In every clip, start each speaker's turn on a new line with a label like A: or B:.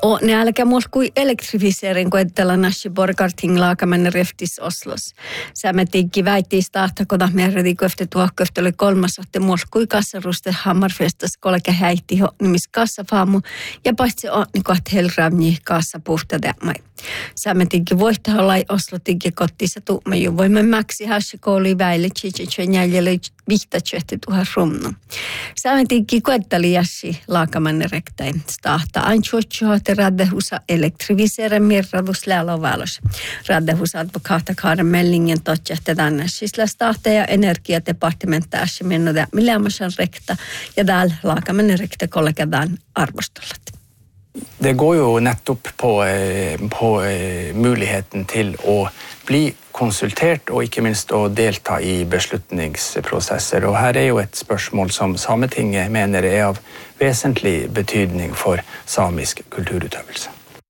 A: Och nälkä mulla kuin elektrifiserin koettella näsi borgarting laakamen reftis Oslos. Sämetiikki väittiin tahtakota merredi köfte tuohköfte oli kolmas otte mulla kuin kassaruste hammarfestas kolke häitti nimis kassafaamu ja paitsi on niin kohta helraamni kassa puhta tämmöi. Sämetiikki voihtaa lai Oslotiikki kottissa tuumme voimme mäksi hassikooli väille chichichen jäljelle vihtatsehti tuhan rumnu. Sämetiikki koetteli jässi laakamen rektain stahta anchuotchohte raddehusa elektrivisere mirradus läälovalos. Raddehusa advokaata Kaaren Mellingen totjahte tänne sisla stahta ja energiadepartementtaassi mennoda millämasan rekta ja täällä laakamen rekta kollegadaan arvostollat.
B: Det går ju nettopp på muligheten til å bli konsultert og ikke minst å delta i beslutningsprosesser. Og her er jo et spørsmål som Sametinget mener er av vesentlig betydning for samisk kulturutøvelse.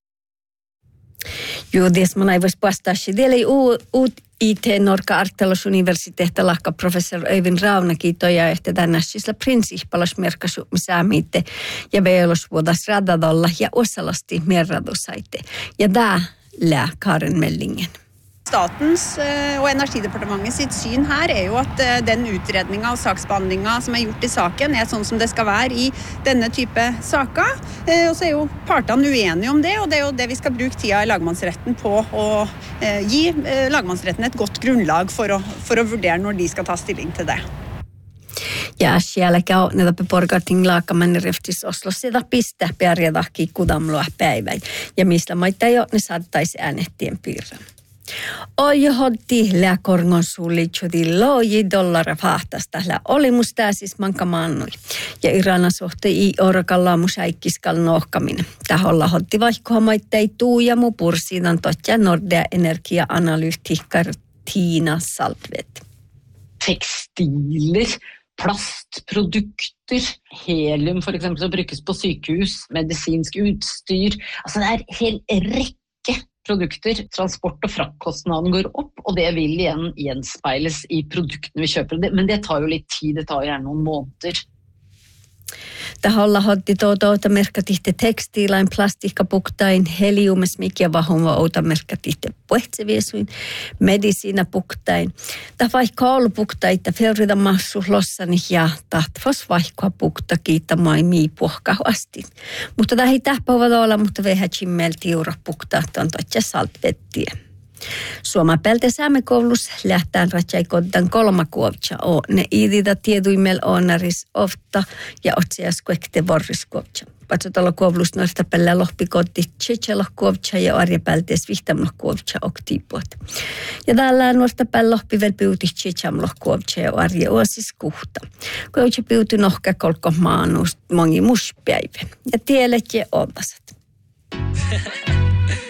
A: Jo, det som man ei vois päästäisi. Vielä ei IT Norka Arttelusuniversiteetta lahka professor Öyvind Raunaki toja ehtä tänäsisellä prinsippalas merkasu säämiitte ja veelosvuodas radadolla ja osalasti merradusaitte. Ja tää lää Kaaren Mellingen.
C: Statens og Energidepartementet sitt syn her er jo at den utredninga og saksbehandlinga som er gjort i saken er sånn som det skal være i denne type saker. Og så er jo partene uenige om det, og det er jo det vi skal bruke tida i lagmannsretten på å gi lagmannsretten et godt grunnlag for å vurdere når de skal ta stilling til det.
A: Ja siellä käy näitä porgarting laakamen reftis Oslossa sitä pistää pärjätäkin kudamloa päivän. Ja mistä maita jo ne saattaisi äänehtien piirran. Oi hotti lääkorngon sullitsudi loji dollara fahtasta lä oli musta siis manka mannui. Ja Irana sohte i orkalla musäikkiskal nohkamin. Taholla hotti vaikka maittei tuu ja mu pursidan totja Nordea Energia-analytiker Tina Saltvedt.
D: Tekstiler, plastprodukter, helium for eksempel som brukes på sykehus, medisinsk utstyr. Altså det er hel rekke produkter, transport- og fraktkostnaden går opp, og det vil igjen gjenspeiles i produktene vi kjøper. Men det tar jo litt tid, det tar gjerne noen måneder.
A: Taholla hotti tuota merkatihte tekstiilain, plastiikkapuktain, heliumismikia vahunva outa merkatihte puhtseviesuin, medisiinapuktain. Ta vaikka ollut puktaita feurida massu lossani ja tahtvas vaikka pukta kiittämai miipuhka asti. Mutta tähi tähpäivät olla, mutta vehätsin meiltä tiura puktaat on totja saltvettiä. Suomen päältä saamekoulussa lähtään ratsaikodan kolmakuovtsa on. Ne idida tieduimel onaris ofta ja otsias kuekte vorriskuovtsa. Patsotalla koulussa noista päällä lohpikotti tsetsälohkuovtsa ja arjepäältees vihtamlohkuovtsa oktiipuot. Ja täällä nuorta päällä lohpivel piuti tsetsämlohkuovtsa ja arje oasis kuhta. Koutsa piuti nohka kolko maanuust mongi muspäivä. Ja tielet ja omasat.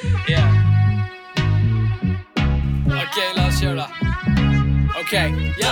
E: Okej, låt oss göra. Okej, ja.